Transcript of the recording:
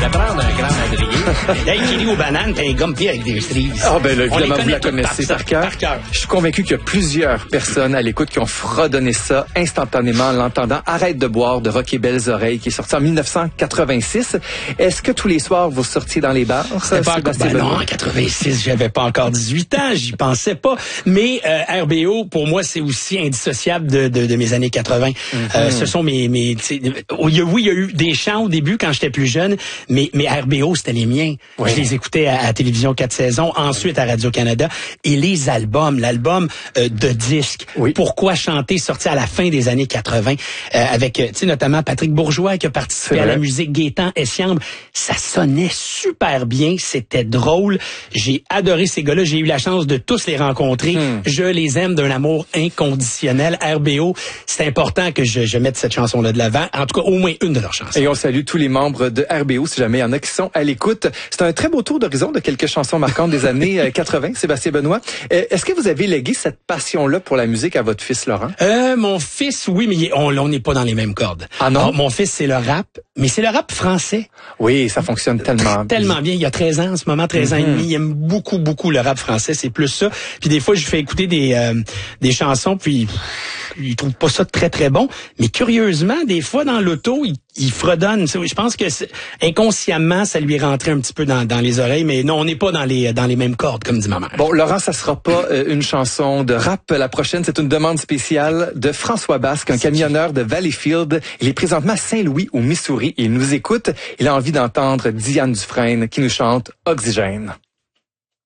de prendre un grand madrier. Hey, Kelly aux bananes, t'as un gomme-pied avec des cerises. Ah, ben là, évidemment, vous la connaissez par cœur. Par cœur. Je suis convaincu qu'il y a plusieurs personnes à l'écoute qui ont fredonné ça instantanément en l'entendant. Arrête de boire de Rock et Belles Oreilles, qui est sorti en 1986. Est-ce que tous les soirs, vous sortiez dans les bars? Non, en 86, j'avais pas encore 18 ans, j'y pensais pas. Mais RBO, pour moi, c'est aussi indissociable de mes années 80. Ce sont mes oui, il y a eu des chants au début quand j'étais plus jeune, mais RBO, c'était les miens. Oui. Je les écoutais à Télévision 4 saisons, ensuite à Radio-Canada. Et les albums, l'album de disques, oui. Pourquoi chanter, sorti à la fin des années 80, avec, tu sais, notamment Patrick Bourgeois qui a participé à la musique, Gaétan Essiambre. Ça sonnait super bien, c'était drôle. J'ai adoré ces gars-là, j'ai eu la chance de tous les rencontrer. Je les aime d'un amour inconditionnel. RBO, c'est important que je mette cette chanson-là de l'avant. En tout cas, au moins une de leurs chansons. Et on salue tous les membres de RBO, si jamais il y en a qui sont à l'écoute. C'est un très beau tour d'horizon de quelques chansons marquantes des années 80. Sébastien Benoît, est-ce que vous avez légué cette passion-là pour la musique à votre fils Laurent? Mon fils, oui, mais on n'est pas dans les mêmes cordes. Ah non? Alors, mon fils, c'est le rap, mais c'est le rap français. Oui, ça fonctionne tellement bien. Il y a 13 ans, en ce moment, 13 ans et demi. Il aime beaucoup le rap français. C'est plus ça. Puis des fois, je lui fais écouter des chansons, puis il trouve pas ça très, très bon. Mais curieusement, des fois, dans l'auto, il fredonne. Je pense que inconsciemment, ça lui est rentré un petit peu dans les oreilles. Mais non, on n'est pas dans les mêmes cordes, comme dit ma mère. Bon, Laurent, ça sera pas une chanson de rap. La prochaine, c'est une demande spéciale de François Basque, un camionneur de Valleyfield. Il est présentement à Saint-Louis, au Missouri. Il nous écoute. Il a envie d'entendre Diane Dufresne qui nous chante Oxygène.